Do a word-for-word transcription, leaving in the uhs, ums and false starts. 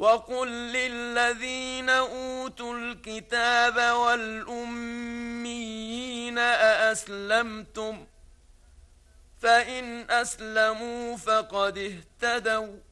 وقل للذين أوتوا الكتاب والأميين أأسلمتم فإن أسلموا فقد اهتدوا